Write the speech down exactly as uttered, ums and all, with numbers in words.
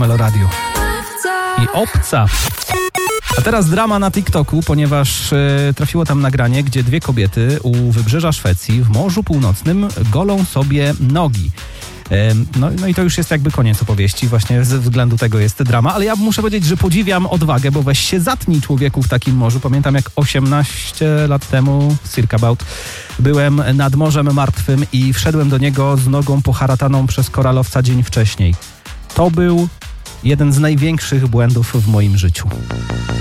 Meloradiu. I Obca. A teraz drama na TikToku, ponieważ e, trafiło tam nagranie, gdzie dwie kobiety u wybrzeża Szwecji w Morzu Północnym golą sobie nogi. E, no, no i to już jest jakby koniec opowieści, właśnie ze względu tego jest drama, ale ja muszę powiedzieć, że podziwiam odwagę, bo weź się zatnij, człowieku, w takim morzu. Pamiętam, jak osiemnaście lat temu, circa about, byłem nad Morzem Martwym i wszedłem do niego z nogą poharataną przez koralowca dzień wcześniej. To był jeden z największych błędów w moim życiu.